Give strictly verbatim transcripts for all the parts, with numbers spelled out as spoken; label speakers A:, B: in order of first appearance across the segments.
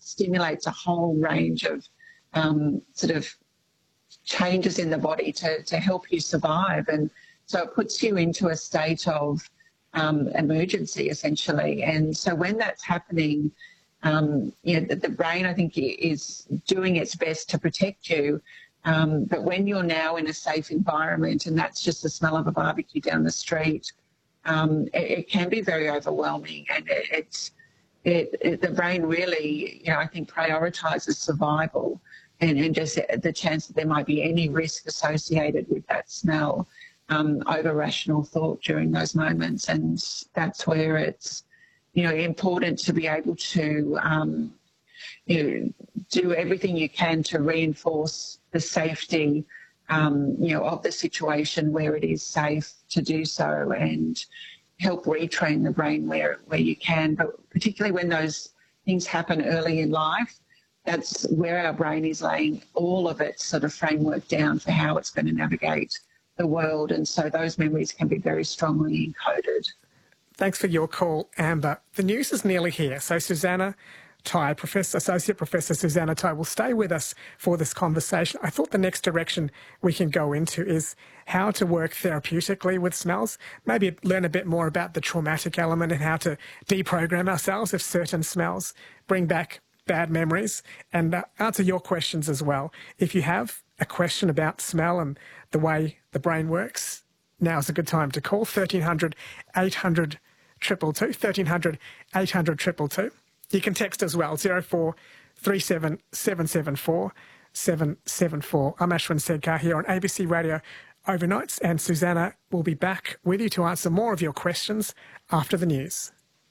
A: stimulates a whole range of um, sort of changes in the body to, to help you survive. And so it puts you into a state of um, emergency, essentially. And so when that's happening, um, you know, the, the brain, I think, is doing its best to protect you. Um, but when you're now in a safe environment, and that's just the smell of a barbecue down the street, um, it, it can be very overwhelming. And it, it's it, it, the brain really, you know, I think prioritises survival and, and just the chance that there might be any risk associated with that smell um, over rational thought during those moments. And that's where it's, you know, important to be able to, um, you know, do everything you can to reinforce the safety, um, you know, of the situation where it is safe to do so, and help retrain the brain where where you can. But particularly when those things happen early in life, that's where our brain is laying all of its sort of framework down for how it's going to navigate the world. And so those memories can be very strongly encoded.
B: Thanks for your call, Amber. The news is nearly here. So Susannah Tye, Professor, Associate Professor Susannah Tye, will stay with us for this conversation. I thought the next direction we can go into is how to work therapeutically with smells, maybe learn a bit more about the traumatic element and how to deprogram ourselves if certain smells bring back bad memories, and uh, answer your questions as well. If you have a question about smell and the way the brain works, now's a good time to call thirteen hundred, eight hundred, two two two, thirteen hundred, eight hundred, two two two. You can text as well, zero four three seven, seven seven four, seven seven four. I'm Ashwin Sedkar here on A B C Radio Overnights, and Susannah will be back with you to answer more of your questions after the news.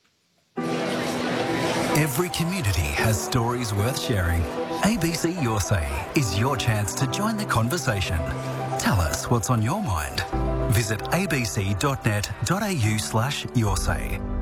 C: Every community has stories worth sharing. A B C Your Say is your chance to join the conversation. Tell us what's on your mind. Visit abc.net.au slash your say.